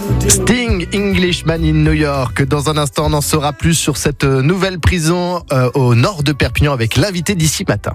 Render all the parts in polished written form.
Sting, Englishman in New York. Dans un instant, on en saura plus sur cette nouvelle prison au nord de Perpignan avec l'invité d'ici matin.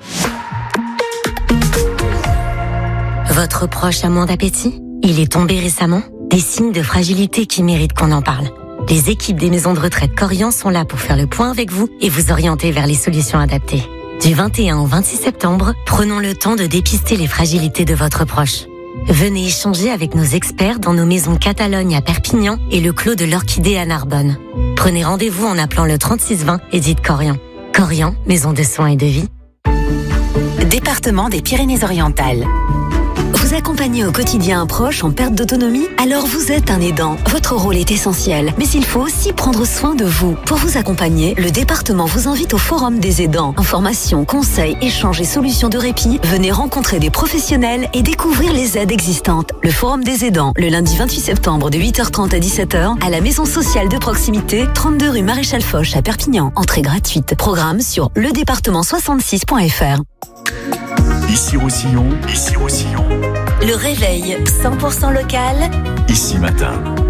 Votre proche a moins d'appétit ? Il est tombé récemment ? Des signes de fragilité qui méritent qu'on en parle. Les équipes des maisons de retraite Corian sont là pour faire le point avec vous et vous orienter vers les solutions adaptées. Du 21 au 26 septembre, prenons le temps de dépister les fragilités de votre proche. Venez échanger avec nos experts dans nos maisons Catalogne à Perpignan et le Clos de l'Orchidée à Narbonne. Prenez rendez-vous en appelant le 3620 et dites Corian. Corian, maison de soins et de vie. Département des Pyrénées-Orientales. Vous accompagnez au quotidien un proche en perte d'autonomie ? Alors vous êtes un aidant. Votre rôle est essentiel. Mais il faut aussi prendre soin de vous. Pour vous accompagner, le département vous invite au Forum des aidants. Informations, conseils, échanges et solutions de répit. Venez rencontrer des professionnels et découvrir les aides existantes. Le Forum des aidants, le lundi 28 septembre de 8h30 à 17h à la maison sociale de proximité, 32 rue Maréchal Foch à Perpignan. Entrée gratuite. Programme sur ledépartement66.fr. Ici Roussillon. Le réveil 100% local. Ici Matin.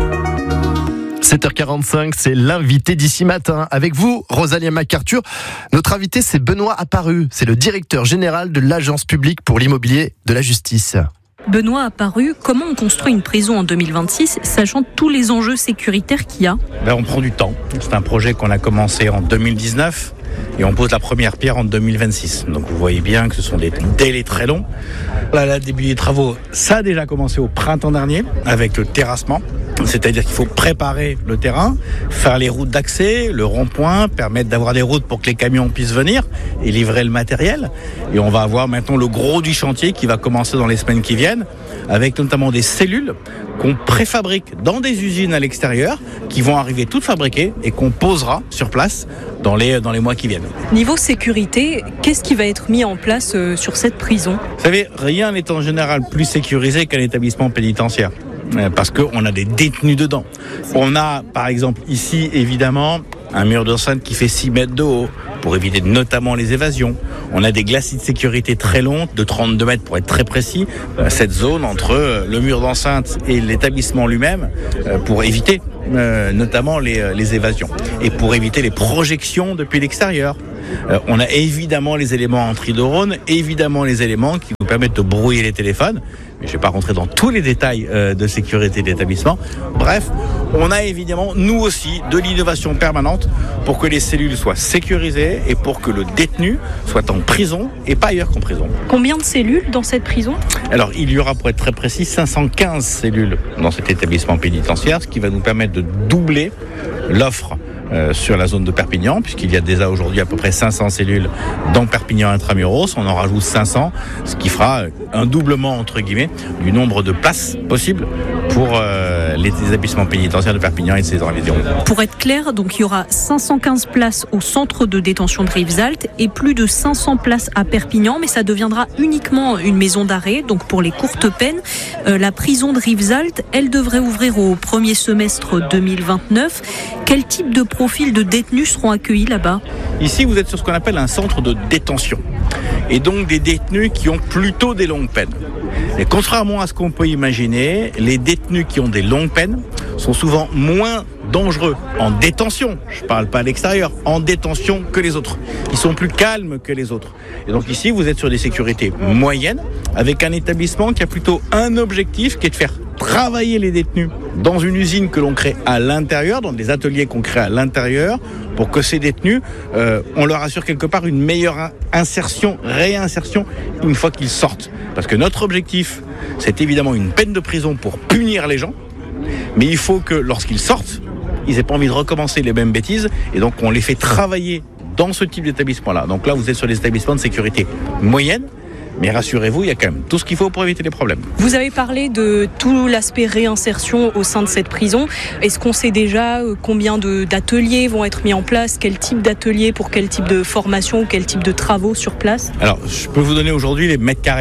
7h45, c'est l'invité d'ici matin. Avec vous, Rosalia MacArthur. Notre invité, c'est Benoît Apparu. C'est le directeur général de l'Agence publique pour l'immobilier de la justice. Benoît Apparu, comment on construit une prison en 2026, sachant tous les enjeux sécuritaires qu'il y a ? On prend du temps. C'est un projet qu'on a commencé en 2019 et on pose la première pierre en 2026. Donc vous voyez bien que ce sont des délais très longs. Là, le début des travaux, ça a déjà commencé au printemps dernier avec le terrassement. C'est-à-dire qu'il faut préparer le terrain, faire les routes d'accès, le rond-point, permettre d'avoir des routes pour que les camions puissent venir et livrer le matériel. Et on va avoir maintenant le gros du chantier qui va commencer dans les semaines qui viennent, avec notamment des cellules qu'on préfabrique dans des usines à l'extérieur, qui vont arriver toutes fabriquées et qu'on posera sur place dans les mois qui viennent. Niveau sécurité, qu'est-ce qui va être mis en place sur cette prison ? Vous savez, rien n'est en général plus sécurisé qu'un établissement pénitentiaire. Parce qu'on a des détenus dedans. On a, par exemple, ici, évidemment, un mur d'enceinte qui fait 6 mètres de haut, pour éviter notamment les évasions. On a des glacis de sécurité très longs, de 32 mètres pour être très précis. Cette zone entre le mur d'enceinte et l'établissement lui-même, pour éviter notamment les évasions. Et pour éviter les projections depuis l'extérieur. On a évidemment les éléments anti-drone, évidemment les éléments qui nous permettent de brouiller les téléphones. Mais je ne vais pas rentrer dans tous les détails de sécurité de l'établissement. Bref, on a évidemment, nous aussi, de l'innovation permanente pour que les cellules soient sécurisées et pour que le détenu soit en prison et pas ailleurs qu'en prison. Combien de cellules dans cette prison ? Alors, il y aura, pour être très précis, 515 cellules dans cet établissement pénitentiaire, ce qui va nous permettre de doubler l'offre sur la zone de Perpignan, puisqu'il y a déjà aujourd'hui à peu près 500 cellules dans Perpignan intramuros. On en rajoute 500, ce qui fera un doublement, entre guillemets, du nombre de places possibles pour les établissements pénitentiaires de Perpignan et de ses environs. Pour être clair, donc il y aura 515 places au centre de détention de Rivesaltes et plus de 500 places à Perpignan, mais ça deviendra uniquement une maison d'arrêt, donc pour les courtes peines. La prison de Rivesaltes, elle devrait ouvrir au premier semestre 2029. Quel type de profil de détenus seront accueillis là-bas ? Ici, vous êtes sur ce qu'on appelle un centre de détention. Et donc des détenus qui ont plutôt des longues peines. Et contrairement à ce qu'on peut imaginer, les détenus qui ont des longues peines sont souvent moins dangereux en détention, je ne parle pas à l'extérieur, en détention que les autres. Ils sont plus calmes que les autres. Et donc ici, vous êtes sur des sécurités moyennes, avec un établissement qui a plutôt un objectif qui est de faire travailler les détenus dans une usine que l'on crée à l'intérieur, dans des ateliers qu'on crée à l'intérieur, pour que ces détenus, on leur assure quelque part une meilleure insertion, réinsertion, une fois qu'ils sortent. Parce que notre objectif, c'est évidemment une peine de prison pour punir les gens, mais il faut que lorsqu'ils sortent, ils n'aient pas envie de recommencer les mêmes bêtises, et donc on les fait travailler dans ce type d'établissement-là. Donc là, vous êtes sur des établissements de sécurité moyenne, mais rassurez-vous, il y a quand même tout ce qu'il faut pour éviter les problèmes. Vous avez parlé de tout l'aspect réinsertion au sein de cette prison. Est-ce qu'on sait déjà combien d'ateliers vont être mis en place ? Quel type d'ateliers pour quel type de formation ou quel type de travaux sur place ? Alors, je peux vous donner aujourd'hui les mètres carrés.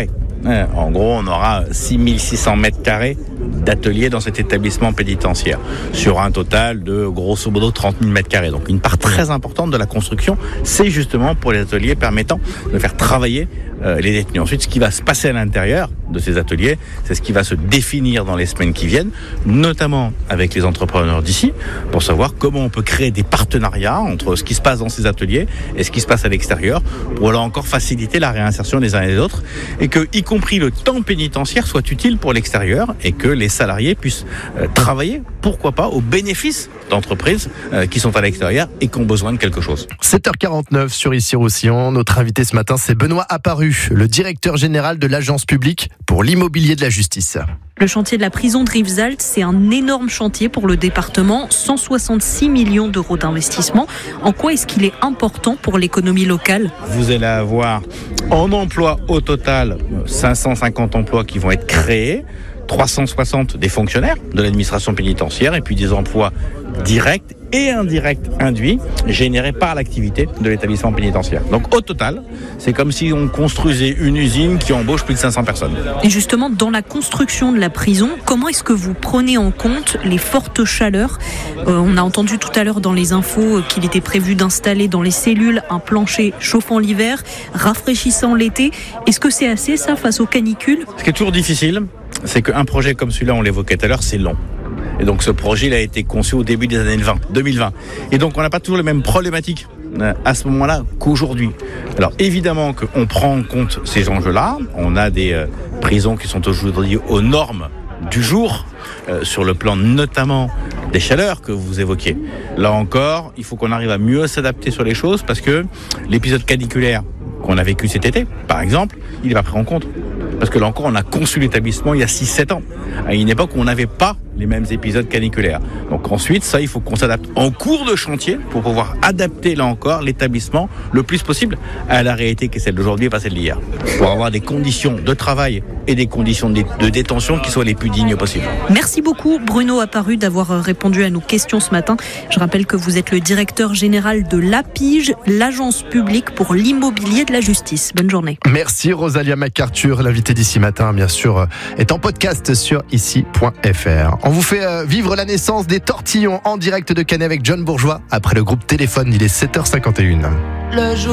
En gros, on aura 6600 mètres carrés d'ateliers dans cet établissement pénitentiaire, sur un total de grosso modo 30 000 mètres carrés. Donc une part très importante de la construction, c'est justement pour les ateliers permettant de faire travailler les détenus. Ensuite, ce qui va se passer à l'intérieur de ces ateliers, c'est ce qui va se définir dans les semaines qui viennent, notamment avec les entrepreneurs d'ici, pour savoir comment on peut créer des partenariats entre ce qui se passe dans ces ateliers et ce qui se passe à l'extérieur, pour là encore faciliter la réinsertion des uns et des autres, et que, y compris le temps pénitentiaire, soit utile pour l'extérieur, et que les salariés puissent travailler, pourquoi pas, au bénéfice d'entreprises qui sont à l'extérieur et qui ont besoin de quelque chose. 7h49 sur Issy-Roussillon. Notre invité ce matin, c'est Benoît Apparu, le directeur général de l'Agence publique pour l'immobilier de la justice. Le chantier de la prison de Rivesaltes, c'est un énorme chantier pour le département, 166 millions d'euros d'investissement. En quoi est-ce qu'il est important pour l'économie locale ? Vous allez avoir en emploi au total 550 emplois qui vont être créés, 360 des fonctionnaires de l'administration pénitentiaire et puis des emplois directs et indirects induits générés par l'activité de l'établissement pénitentiaire. Donc au total, c'est comme si on construisait une usine qui embauche plus de 500 personnes. Et justement, dans la construction de la prison, comment est-ce que vous prenez en compte les fortes chaleurs ? On a entendu tout à l'heure dans les infos qu'il était prévu d'installer dans les cellules un plancher chauffant l'hiver, rafraîchissant l'été. Est-ce que c'est assez ça face aux canicules ? Ce qui est toujours difficile, c'est qu'un projet comme celui-là, on l'évoquait tout à l'heure, c'est long. Et donc ce projet il a été conçu au début des années 2020. Et donc on n'a pas toujours les mêmes problématiques à ce moment-là qu'aujourd'hui. Alors évidemment qu'on prend en compte ces enjeux-là. On a des prisons qui sont aujourd'hui aux normes du jour, sur le plan notamment des chaleurs que vous évoquiez. Là encore, il faut qu'on arrive à mieux s'adapter sur les choses parce que l'épisode caniculaire qu'on a vécu cet été, par exemple, il n'est pas pris en compte. Parce que là encore, on a conçu l'établissement il y a 6-7 ans, à une époque où on n'avait pas les mêmes épisodes caniculaires. Donc ensuite, ça, il faut qu'on s'adapte en cours de chantier pour pouvoir adapter, là encore, l'établissement le plus possible à la réalité qui est celle d'aujourd'hui et pas celle d'hier. Pour avoir des conditions de travail et des conditions de détention qui soient les plus dignes possibles. Merci beaucoup Bruno Apparu d'avoir répondu à nos questions ce matin. Je rappelle que vous êtes le directeur général de l'APIGE, l'Agence publique pour l'immobilier de la justice. Bonne journée. Merci Rosalia MacArthur, l'invité d'Ici Matin, bien sûr, est en podcast sur ici.fr. On vous fait vivre la naissance des Tortillons en direct de Canet avec John Bourgeois après le groupe Téléphone. Il est 7h51.